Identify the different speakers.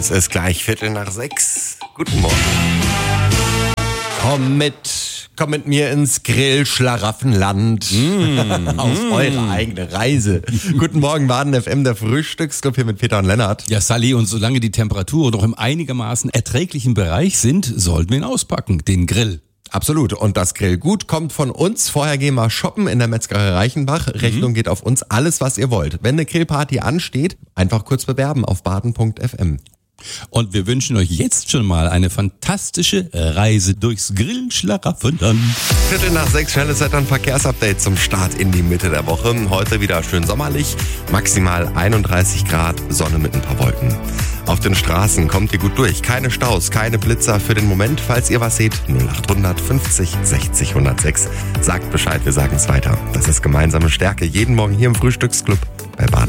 Speaker 1: Es ist gleich 5:45. Guten Morgen. Komm mit mir ins Grill-Schlaraffenland. Auf eure eigene Reise. Guten Morgen, Baden FM, der Frühstücksclub hier mit Peter und Lennart.
Speaker 2: Ja, Sally, und solange die Temperaturen noch im einigermaßen erträglichen Bereich sind, sollten wir ihn auspacken, den Grill.
Speaker 1: Absolut. Und das Grillgut kommt von uns. Vorher gehen wir shoppen in der Metzgerei Reichenbach. Rechnung geht auf uns, alles was ihr wollt. Wenn eine Grillparty ansteht, einfach kurz bewerben auf baden.fm.
Speaker 2: Und wir wünschen euch jetzt schon mal eine fantastische Reise durchs Grill-Schlaraffenland.
Speaker 1: 5:45, schnelles Wetter- und Verkehrsupdate zum Start in die Mitte der Woche. Heute wieder schön sommerlich, maximal 31 Grad, Sonne mit ein paar Wolken. Auf den Straßen kommt ihr gut durch, keine Staus, keine Blitzer für den Moment. Falls ihr was seht, 0800 50 60 106. Sagt Bescheid, wir sagen es weiter. Das ist gemeinsame Stärke, jeden Morgen hier im Frühstücksclub bei Baden.